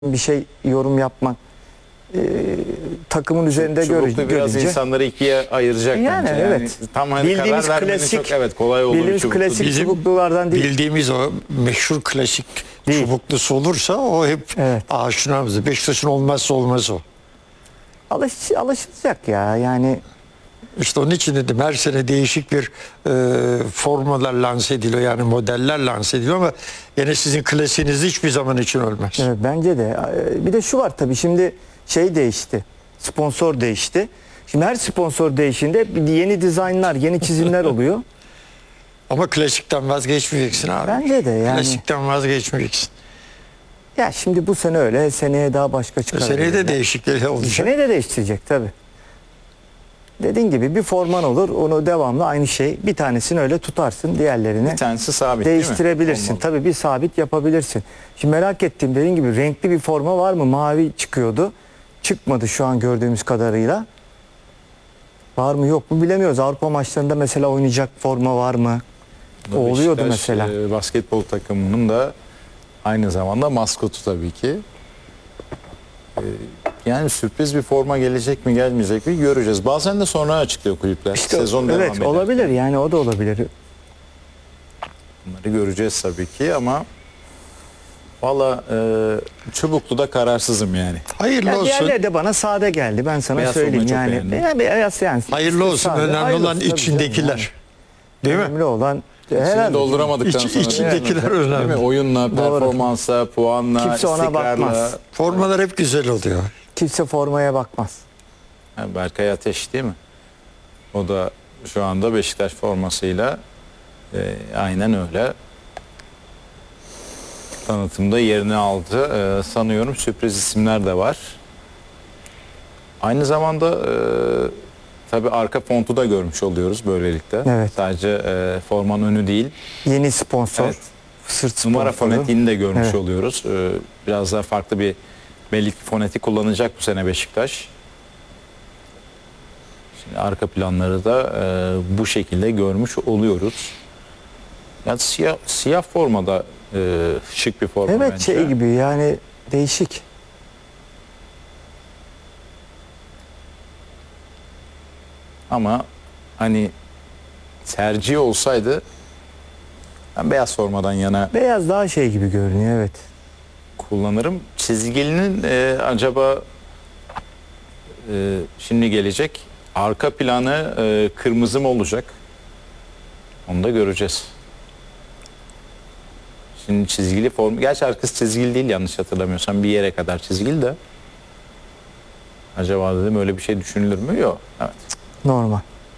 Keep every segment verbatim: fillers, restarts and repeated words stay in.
bir şey yorum yapmak e, takımın üzerinde görünce Çubuklu biraz insanları ikiye ayıracak yani, bence. evet. Tam hani Bildiğimiz karar vermeniz klasik- çok evet kolay olur. bildiğimiz Çubuklu klasik değil. Bizim çubuklulardan değil. Bildiğimiz o meşhur klasik Değil. çubuklusu olursa o hep Evet. aşinamız. Beşiktaş'ın olmazsa olmaz o. Alış, alışılacak ya yani. İşte onun için dedim her sene değişik bir e, formalar lanse ediliyor, yani modeller lanse ediliyor ama yine sizin klasiğiniz hiçbir zaman için ölmez. Evet, bence de. E, Bir de şu var tabii, şimdi şey değişti. Sponsor değişti. Şimdi her sponsor değişinde bir yeni dizaynlar, yeni çizimler oluyor. Ama klasikten vazgeçmeyeceksin abi. Bence de yani. Klasikten vazgeçmeyeceksin. Ya şimdi bu sene öyle, seneye daha başka çıkar. Seneye de Yani. değişiklikler olacak. Seneye de değiştirecek tabii. Dediğin gibi bir forman olur, onu devamlı aynı şey. Bir tanesini öyle tutarsın, diğerlerini Bir tanesi sabit değiştirebilirsin. değil mi? Tabii bir sabit yapabilirsin. Şimdi merak ettiğim, dediğin gibi renkli bir forma var mı? Mavi çıkıyordu. Çıkmadı şu an gördüğümüz kadarıyla. Var mı yok mu bilemiyoruz. Avrupa maçlarında mesela oynayacak forma var mı? O Beşiktaş, oluyordu mesela. e, basketbol takımının da aynı zamanda maskotu tabii ki. E, yani sürpriz bir forma gelecek mi gelmeyecek mi göreceğiz. Bazen de sonra açıklıyor kulüpler. İşte, Sezon devam evet eder. olabilir, yani o da olabilir. Bunları göreceğiz tabii ki ama valla e, Çubuklu'da kararsızım yani. Hayırlı Yani olsun. diğerleri de bana sade geldi, ben sana Beyaz söyleyeyim formayı çok yani. beğendim. Yani beyaz yani. Hayırlı olsun. Sade. Önemli Hayırlı olan olsun tabii canım içindekiler. yani. Değil mi? Önemli olan İçini herhalde. dolduramadıktan İç- sonra. içindekiler Değil mi? önemli. Oyunla, performansa, puanla, Kimse ona istikrarla. bakmaz. Formalar hep güzel oluyor. Kimse formaya bakmaz. Ha, Berkay Ateş değil mi? O da şu anda Beşiktaş formasıyla e, aynen öyle tanıtımda yerini aldı. E, sanıyorum sürpriz isimler de var. Aynı zamanda e, tabii arka fontu da görmüş oluyoruz böylelikle. Evet. Sadece e, formanın önü değil. Yeni sponsor. Evet. Sırt sponsoru. Numara fonetiğini de görmüş Evet. oluyoruz. E, biraz daha farklı bir belli ki fonetik kullanacak bu sene Beşiktaş. Şimdi arka planları da e, bu şekilde görmüş oluyoruz. Yani siyah, siyah formada e, şık bir forma Evet, bence. şey gibi yani, değişik. Ama hani tercih olsaydı ben beyaz formadan yana Beyaz daha şey gibi görünüyor, evet. kullanırım. Çizgilinin e, acaba e, şimdi gelecek arka planı e, kırmızı mı olacak? Onu da göreceğiz. Şimdi çizgili form, gerçi arkası çizgili değil yanlış hatırlamıyorsam, bir yere kadar çizgili de. Acaba dedim öyle bir şey düşünülür mü? Yok. Evet. Normal.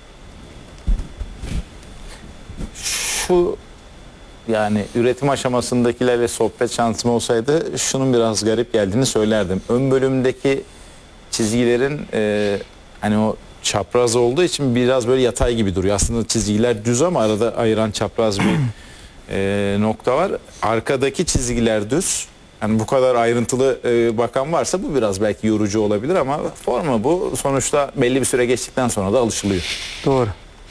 Şu yani üretim aşamasındakilerle sohbet şansım olsaydı şunun biraz garip geldiğini söylerdim. Ön bölümdeki çizgilerin e, hani o çapraz olduğu için biraz böyle yatay gibi duruyor. Aslında çizgiler düz ama arada ayıran çapraz bir e, nokta var. Arkadaki çizgiler düz. Yani bu kadar ayrıntılı e, bakan varsa bu biraz belki yorucu olabilir ama forma bu. Sonuçta belli bir süre geçtikten sonra da alışılıyor. Doğru.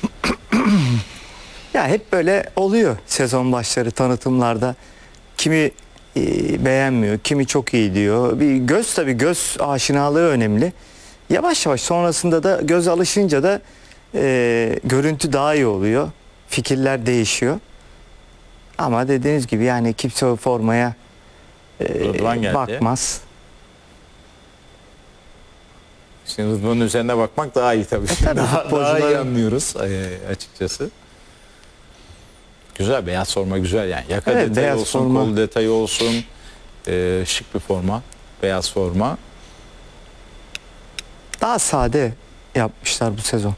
Ya hep böyle oluyor sezon başları tanıtımlarda. Kimi e, beğenmiyor, kimi çok iyi diyor. Bir göz, tabii göz aşinalığı önemli. Yavaş yavaş sonrasında da göz alışınca da e, görüntü daha iyi oluyor. Fikirler değişiyor. Ama dediğiniz gibi yani kimse o formaya e, Rıdvan geldi. bakmaz. Şimdi Rıdvan'ın üzerine bakmak daha iyi tabii. tabii, daha, daha iyi futbolcuların- anlıyoruz e, açıkçası. Güzel, beyaz forma güzel yani. Yaka Evet, detayı beyaz olsun, forma. kol detayı olsun. E, şık bir forma. Beyaz forma. Daha sade yapmışlar bu sezon.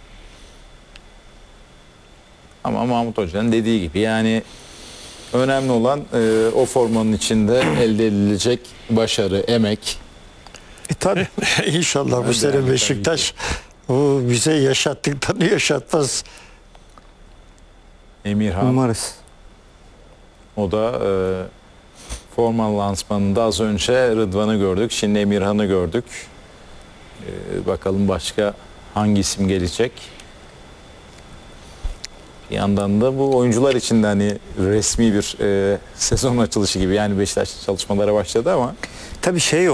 Ama Mahmut Hoca'nın dediği gibi yani önemli olan e, o formanın içinde elde edilecek başarı, emek. E tabii. İnşallah bu Öyle sene yani, Beşiktaş o bize yaşattıklarını yaşatmaz. Emirhan. Umarız. O da e, formal lansmanında az önce Rıdvan'ı gördük. Şimdi Emirhan'ı gördük. E, bakalım başka hangi isim gelecek? Bir yandan da bu oyuncular için de hani resmi bir e, sezon açılışı gibi, yani Beşiktaş çalışmalara başladı ama Tabii şey